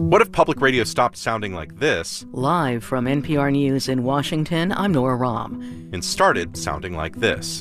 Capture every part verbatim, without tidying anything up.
What if public radio stopped sounding like this? Live from N P R News in Washington, I'm Nora Rahm. And started sounding like this.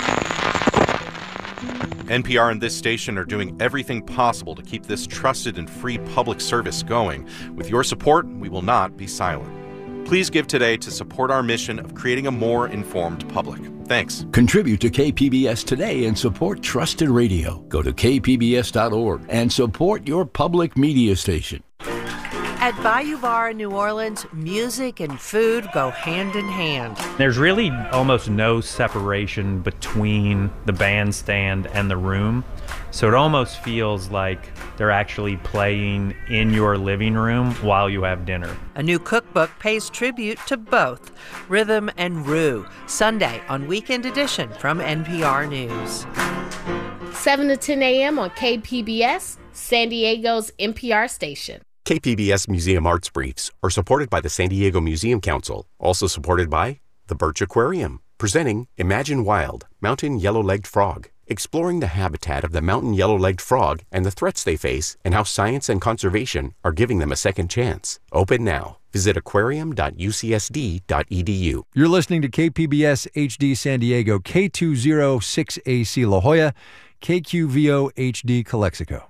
N P R and this station are doing everything possible to keep this trusted and free public service going. With your support, we will not be silent. Please give today to support our mission of creating a more informed public. Thanks. Contribute to K P B S today and support trusted radio. Go to K P B S dot org and support your public media station. At Bayou Bar in New Orleans, music and food go hand in hand. There's really almost no separation between the bandstand and the room. So it almost feels like they're actually playing in your living room while you have dinner. A new cookbook pays tribute to both rhythm and roux. Sunday on Weekend Edition from N P R News. seven to ten a.m. on K P B S, San Diego's N P R station. K P B S Museum Arts Briefs are supported by the San Diego Museum Council, also supported by the Birch Aquarium, presenting Imagine Wild, Mountain Yellow-Legged Frog, exploring the habitat of the mountain yellow-legged frog and the threats they face and how science and conservation are giving them a second chance. Open now. Visit aquarium dot u c s d dot e d u. You're listening to K P B S H D San Diego, K two oh six A C La Jolla, K Q V O H D Calexico.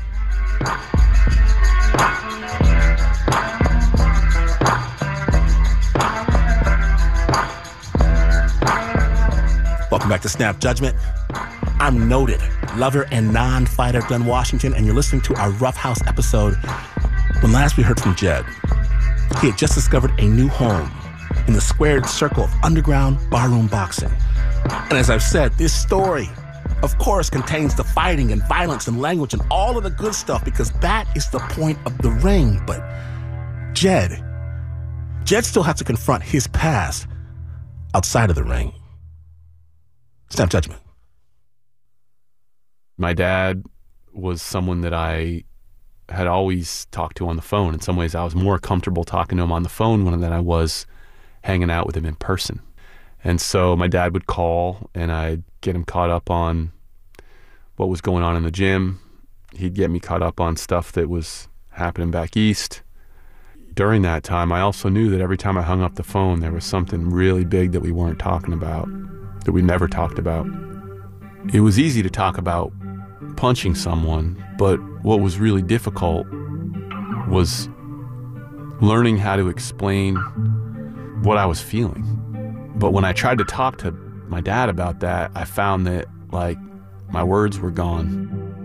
Welcome back to Snap Judgment. I'm noted lover and non-fighter Glenn Washington, and you're listening to our Rough House episode. When last we heard from Jed, he had just discovered a new home in the squared circle of underground barroom boxing. And as I've said, this story, of course, contains the fighting and violence and language and all of the good stuff, because that is the point of the ring. But Jed, Jed still has to confront his past outside of the ring. Snap Judgment. My dad was someone that I had always talked to on the phone. In some ways, I was more comfortable talking to him on the phone than I was hanging out with him in person. And so my dad would call, and I'd get him caught up on what was going on in the gym. He'd get me caught up on stuff that was happening back east. During that time, I also knew that every time I hung up the phone, there was something really big that we weren't talking about, that we never talked about. It was easy to talk about punching someone, but what was really difficult was learning how to explain what I was feeling. But when I tried to talk to my dad about that, I found that, like, my words were gone.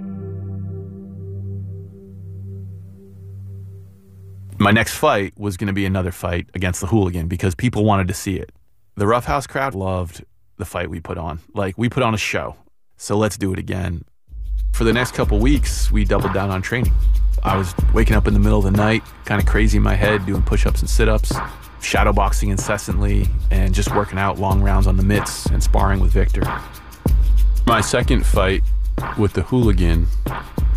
My next fight was going to be another fight against the Hooligan because people wanted to see it. The Rough House crowd loved the fight we put on. Like, we put on a show, so let's do it again. For the next couple weeks, we doubled down on training. I was waking up in the middle of the night, kind of crazy in my head, doing push-ups and sit-ups, shadowboxing incessantly, and just working out long rounds on the mitts and sparring with Victor. My second fight with the Hooligan